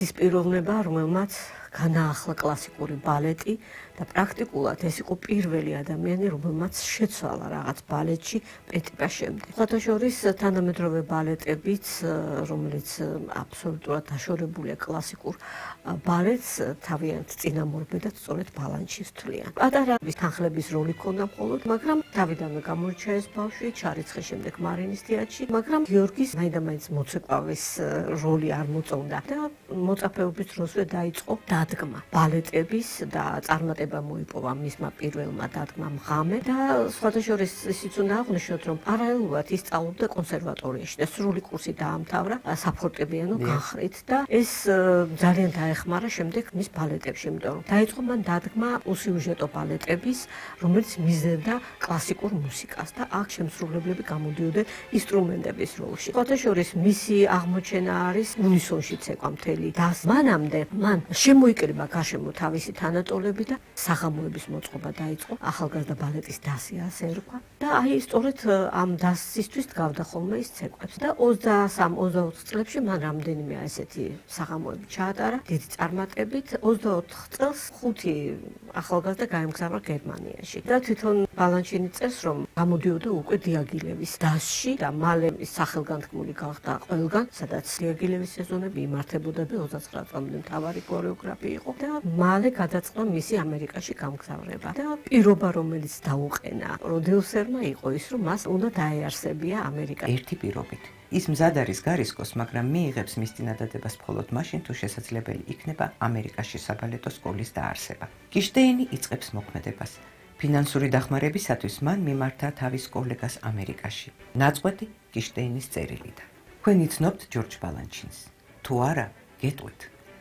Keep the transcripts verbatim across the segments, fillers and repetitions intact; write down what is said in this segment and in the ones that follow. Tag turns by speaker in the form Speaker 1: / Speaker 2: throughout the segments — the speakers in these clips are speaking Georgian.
Speaker 1: ის პიროვნება, რომელმაც განაახლა კლასიკური ბალეტი და პრაქტიკულად ეს იყო პირველი ადამიანი, რომელმაც შეცვალა რაღაც ბალეტში პეტიპას შემდეგ. სხვათაშორის თანამედროვე ბალეტებიც, რომელიც აბსოლუტურად დაშორებულია კლასიკურ ბალეტს, თავიანთ წინამორბედად სწორედ ბალანჩის თვლიან. პატარების თანხლების როლი ჰქონდა მხოლოდ, მაგრამ თავიდანვე გამოირჩა ეს ბავშვი, ჩარიცხეს შემდეგ მარინის თეატრში, მაგრამ გიორგის მაინდა-მაინც მოცეკვავის როლი არ მოწონდა და მოწაფეობის დროზე დაიწყო დადგმა ბალეტების და წარმატება მოიპოვა მისმა პირველმა დადგმამ ღამე და სხვათაშორის ისიც უნდა აღვნიშნოთ, რომ პარალელურად ის სწავლობდა კონსერვატორიაში და სრული კურსი დაამთავრა საფორტეპიანო განხრით და ეს ძალიან დაეხმარა შემდეგ მის ბალეტებში, იმიტომ რომ დაიწყო მან დადგმა უსიუჟეტო ბალეტების, რომელიც მიზნებდა კლასიკურ მუსიკას და აქ შემსრულებლები გამოდიოდნენ ინსტრუმენტების როლში. სხვათაშორის მისი აღმოჩენა არის უნისონში ცეკვა მთელი დას. მანამდე მან შემოიკრიბა გარშემო თავისი თანატოლები და საღამოების მოწყობა დაიწყო. ახალგაზრდა ბალეტის დასი ასე ერქვა და აი სწორედ ამ დასისთვის დგავდა ხოლმე ის ცეკვებს და ოცდასამ ოცდაოთხ წლებში მან რამდენიმე ესეთი საღამოები ჩაატარა დიდი წარმატებით. ოცდაოთხ წელს ხუთი ახალგაზრდა გაემგზავრა გერმანიაში და თვითონ ბალანჩინი წერს, რომ გამოდიოდა უკვე დიაგილევის დასში და მალე სახელგანთქმული გახდა ყველგან, სადაც დიაგილევის სეზონები იმართებოდა და ოცდაცხრა წლამდე მთავარი ქორეოგრაფი იყო და მალე გადაწყდა მისი ამერიკაში გამგზავრება და პირობა, რომელიც დაუყენა პროდიუსერმა იყო ის, რომ მას უნდა დაეარსებია ამერიკა.
Speaker 2: ერთი პირობით ის მზად არის გარისკოს, მაგრამ მიიღებს მის წინადადებას მხოლოდ მაშინ, თუ შესაძლებელი იქნება ამერიკაში საბალეტო სკოლის დაარსება. კიშტეინი იწყებს მოქმედებას. ფინანსური დახმარებისათვის მან მიმართა თავის კოლეგას ამერიკაში. ნაწყვეტი კიშტეინის წერილიდან. თქვენ იცნობთ ჯორჯ ბალანჩინს? თუ არა, გეტყვით.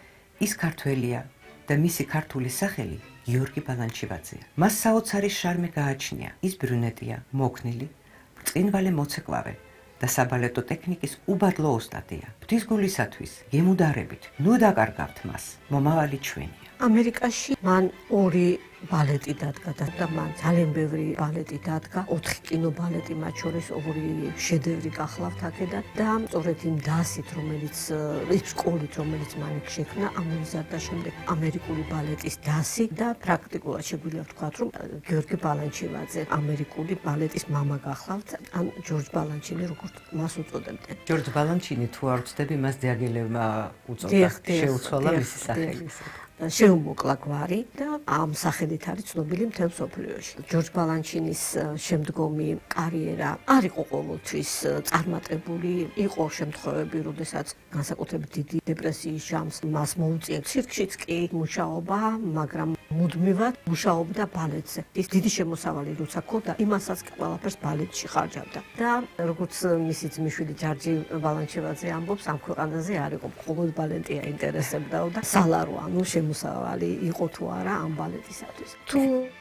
Speaker 2: ის ქართველია და მისი ქართული სახელი გიორგი ბალანჩივაძეა. მას საოცარი შარმი გააჩნია. ის ბრუნეტია, მოქნილი, ბრწყინვალე მოცეკვავე და საბალეტო ტექნიკის უბადლო ოსტატია. ღვთისგულისათვის, გემუდარებით, ნუ დაკარგავთ მას. მომავალი ჩვენია.
Speaker 1: ამერიკაში მან ორი ბალეტი დადგა და მან ძალიან ბევრი ბალეტი დადგა, ოთხი კინობალეტი, მათ შორის ორი შედევრი გახლავთ აქედან და სწორედ იმ დასით, რომელიც ის სკოლით, რომელიც მან იქ შექმნა, ამოიზარდა შემდეგ ამერიკული ბალეტის დასი და პრაქტიკულად შეგვიძლია ვთქვათ, რომ გიორგი ბალანჩივაძე ამერიკული ბალეტის მამა გახლავთ, ან ჯორჯ ბალანჩინი, როგორც მას უწოდებდნენ.
Speaker 2: ჯორჯ ბალანჩინი, თუ არ ვცდები, მას დიაგილევმა უწოდა, შეუცვალა მისი სახელი.
Speaker 1: შეუმოკლა გვარი და ამ სახელით არის ცნობილი მთელ მსოფლიოში. ჯორჯ ბალანჩინის შემდგომი კარიერა არ იყო ყოველთვის წარმატებული, იყო შემთხვევები, როდესაც განსაკუთრებით დიდი დეპრესიის ჟამს მას მოუწია ცირკშიც კი მუშაობა, მაგრამ მუდმივად მუშაობდა ბალეტზე. ის დიდი შემოსავალი როცა ჰქონდა, იმასაც კი ყველაფერს ბალეტში ხარჯავდა. და როგორც მისი ძმისშვილი ჯარჯი ბალანჩივაძე ამბობს, ამ ქვეყანაზე არ იყო მხოლოდ ბალეტი აინტერესებდაო და სალარო, ანუ შემოსავალი იყო თუ არა ამ ბალეტისათვის. თუ